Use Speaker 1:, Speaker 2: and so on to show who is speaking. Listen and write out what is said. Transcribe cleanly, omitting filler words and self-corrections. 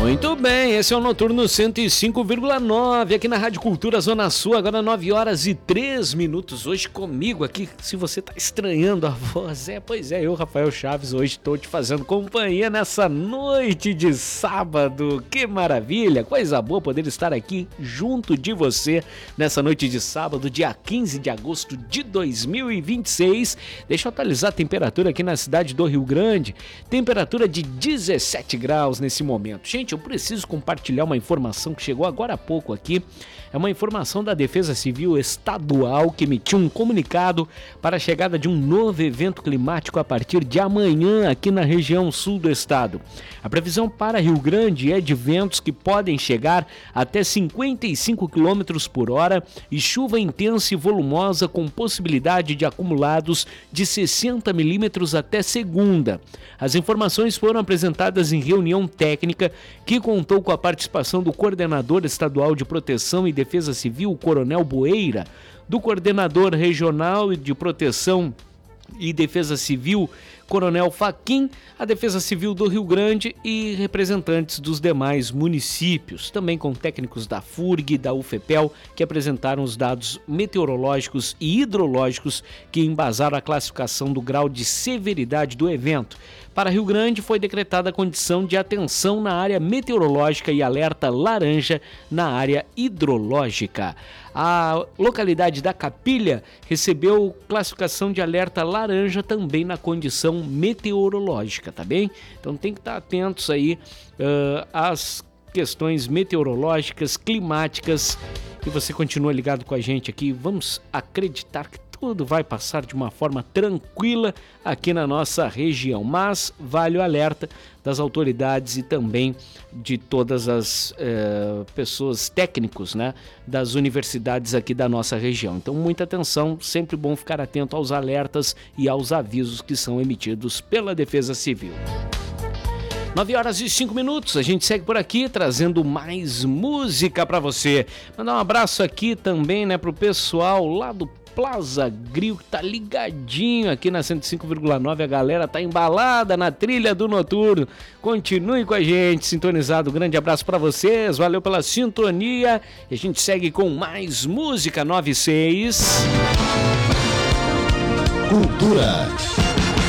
Speaker 1: Muito bem, esse é o Noturno 105,9 aqui na Rádio Cultura Zona Sul, agora 9 horas e 3 minutos, hoje comigo aqui, se você tá estranhando a voz, pois é, eu, Rafael Chaves, hoje estou te fazendo companhia nessa noite de sábado, que maravilha, coisa boa poder estar aqui junto de você nessa noite de sábado, dia 15 de agosto de 2026, deixa eu atualizar a temperatura aqui na cidade do Rio Grande, temperatura de 17 graus nesse momento. Gente, eu preciso compartilhar uma informação que chegou agora há pouco aqui. É uma informação da Defesa Civil Estadual que emitiu um comunicado para a chegada de um novo evento climático a partir de amanhã aqui na região sul do estado. A previsão para Rio Grande é de ventos que podem chegar até 55 km por hora e chuva intensa e volumosa com possibilidade de acumulados de 60 milímetros até segunda. As informações foram apresentadas em reunião técnica que contou com a participação do coordenador estadual de proteção e defesa civil, Coronel Boeira, do coordenador regional de proteção e defesa civil, Coronel Faquim, a Defesa Civil do Rio Grande e representantes dos demais municípios, também com técnicos da FURG e da UFEPEL, que apresentaram os dados meteorológicos e hidrológicos que embasaram a classificação do grau de severidade do evento. Para Rio Grande foi decretada a condição de atenção na área meteorológica e alerta laranja na área hidrológica. A localidade da Capilha recebeu classificação de alerta laranja também na condição meteorológica, tá bem? Então tem que estar atentos aí às questões meteorológicas, climáticas, e você continua ligado com a gente aqui. Vamos acreditar que tudo vai passar de uma forma tranquila aqui na nossa região, mas vale o alerta das autoridades e também de todas as pessoas técnicos, né, das universidades aqui da nossa região. Então muita atenção, sempre bom ficar atento aos alertas e aos avisos que são emitidos pela Defesa Civil. 9 horas e 5 minutos, a gente segue por aqui trazendo mais música para você. Mandar um abraço aqui também, né, pro pessoal lá do Plaza Grill, que tá ligadinho aqui na 105,9, a galera tá embalada na trilha do Noturno. Continue com a gente, sintonizado. Grande abraço para vocês, valeu pela sintonia. E a gente segue com mais música 96.
Speaker 2: Cultura.